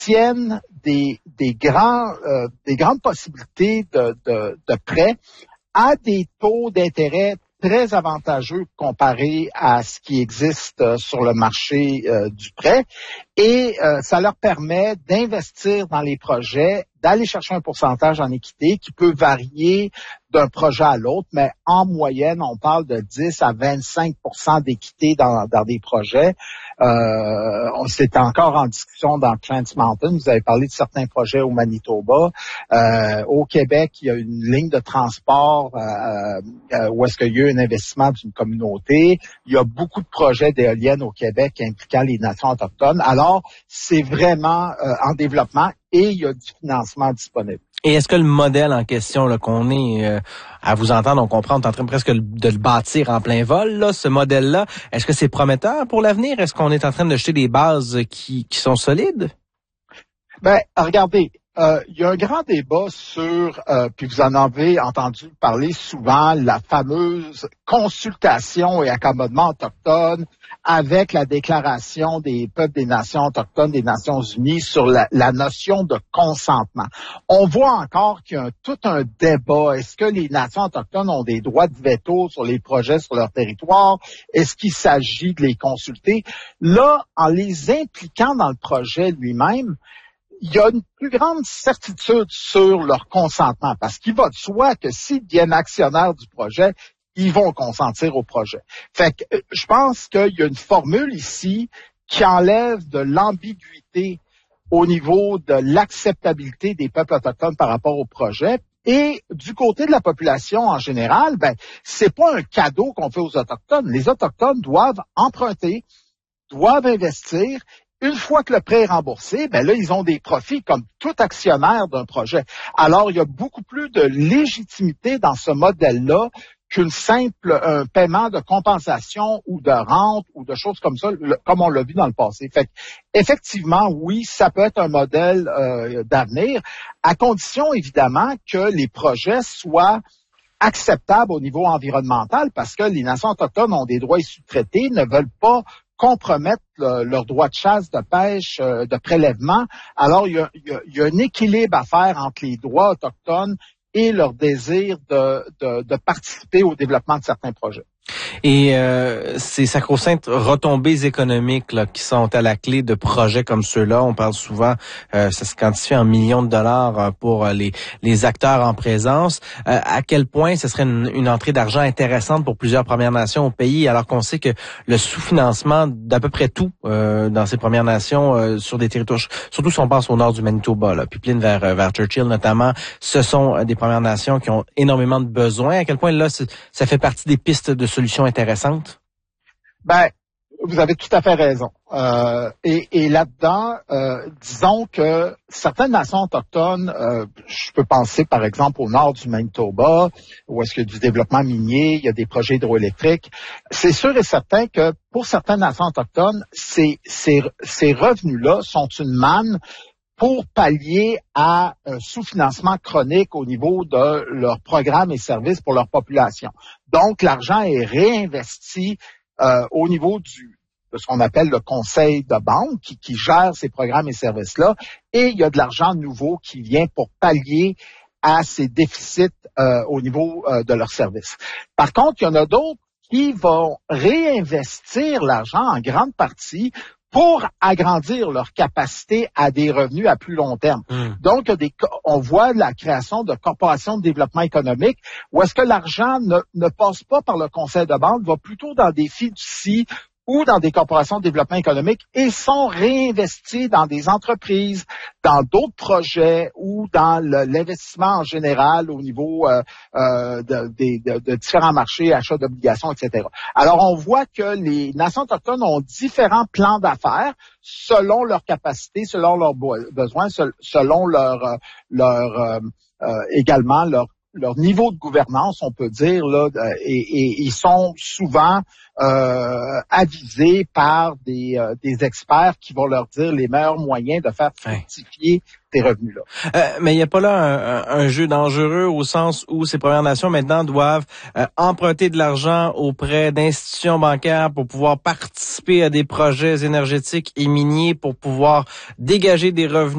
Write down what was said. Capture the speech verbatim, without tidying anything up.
obtiennent des, des grands, euh, des grandes possibilités de, de, de prêts à des taux d'intérêt très avantageux comparé à ce qui existe euh, sur le marché euh, du prêt. Et euh, ça leur permet d'investir dans les projets, d'aller chercher un pourcentage en équité qui peut varier d'un projet à l'autre, mais en moyenne, on parle de dix à vingt-cinq pour cent d'équité dans, dans des projets. Euh, on s'était encore en discussion dans Trans Mountain. Vous avez parlé de certains projets au Manitoba. Euh, au Québec, il y a une ligne de transport euh, euh, où est-ce qu'il y a eu un investissement d'une communauté. Il y a beaucoup de projets d'éoliennes au Québec impliquant les nations autochtones. Alors, c'est vraiment euh, en développement et il y a du financement disponible. Et est-ce que le modèle en question là qu'on est euh, à vous entendre, on comprend, on est en train presque de le bâtir en plein vol, là, ce modèle-là, est-ce que c'est prometteur pour l'avenir? Est-ce qu'on est en train de jeter des bases qui, qui sont solides? Ben, regardez, euh, il y a un grand débat sur, euh, puis vous en avez entendu parler souvent, la fameuse consultation et accommodement autochtone avec la Déclaration des peuples des nations autochtones des Nations unies sur la, la notion de consentement. On voit encore qu'il y a un, tout un débat. Est-ce que les nations autochtones ont des droits de veto sur les projets sur leur territoire? Est-ce qu'il s'agit de les consulter? Là, en les impliquant dans le projet lui-même, il y a une plus grande certitude sur leur consentement, parce qu'il va de soi que s'ils deviennent actionnaires du projet, ils vont consentir au projet. Fait que je pense qu'il y a une formule ici qui enlève de l'ambiguïté au niveau de l'acceptabilité des peuples autochtones par rapport au projet. Et du côté de la population en général, ben c'est pas un cadeau qu'on fait aux Autochtones. Les Autochtones doivent emprunter, doivent investir. Une fois que le prêt est remboursé, ben là, ils ont des profits comme tout actionnaire d'un projet. Alors, il y a beaucoup plus de légitimité dans ce modèle-là qu'une simple un paiement de compensation ou de rente ou de choses comme ça, le, comme on l'a vu dans le passé. Fait que, effectivement, oui, ça peut être un modèle euh, d'avenir, à condition, évidemment, que les projets soient acceptables au niveau environnemental, parce que les nations autochtones ont des droits issus de traités, ne veulent pas compromettre le, leur droit de chasse, de pêche, euh, de prélèvement. Alors, il y, a, il, y a, il y a un équilibre à faire entre les droits autochtones et leur désir de, de, de participer au développement de certains projets. Et euh, ces sacro-saintes retombées économiques là, qui sont à la clé de projets comme ceux-là, on parle souvent, euh, ça se quantifie en millions de dollars pour les, les acteurs en présence. Euh, à quel point ce serait une, une entrée d'argent intéressante pour plusieurs Premières Nations au pays, alors qu'on sait que le sous-financement d'à peu près tout euh, dans ces Premières Nations euh, sur des territoires, surtout si on pense au nord du Manitoba, là, Pipeline vers, vers Churchill notamment, ce sont des Premières Nations qui ont énormément de besoins. À quel point là, ça fait partie des pistes de solutions intéressantes? Ben, vous avez tout à fait raison. Euh, et, et là-dedans, euh, disons que certaines nations autochtones, euh, je peux penser par exemple au nord du Manitoba, où est-ce qu'il y a du développement minier, il y a des projets hydroélectriques. C'est sûr et certain que pour certaines nations autochtones, ces, ces, ces revenus-là sont une manne pour pallier à un sous-financement chronique au niveau de leurs programmes et services pour leur population. Donc, l'argent est réinvesti euh, au niveau du de ce qu'on appelle le conseil de banque qui, qui gère ces programmes et services-là, et il y a de l'argent nouveau qui vient pour pallier à ces déficits euh, au niveau euh, de leurs services. Par contre, il y en a d'autres qui vont réinvestir l'argent en grande partie pour agrandir leur capacité à des revenus à plus long terme. Mmh. Donc, des, on voit la création de corporations de développement économique où est-ce que l'argent ne, ne passe pas par le conseil de banque, va plutôt dans des fiducies ou dans des corporations de développement économique et sont réinvestis dans des entreprises, dans d'autres projets ou dans le, l'investissement en général au niveau euh, euh, de, de, de, de différents marchés, achats d'obligations, et cetera. Alors, on voit que les nations autochtones ont différents plans d'affaires selon leurs capacités, selon leurs besoins, selon leur, leur euh, euh, également leur leur niveau de gouvernance, on peut dire, là, et, et ils sont souvent euh, avisés par des, euh, des experts qui vont leur dire les meilleurs moyens de faire fructifier ces revenus-là. Euh, mais il n'y a pas là un, un jeu dangereux au sens où ces Premières Nations maintenant doivent euh, emprunter de l'argent auprès d'institutions bancaires pour pouvoir participer à des projets énergétiques et miniers, pour pouvoir dégager des revenus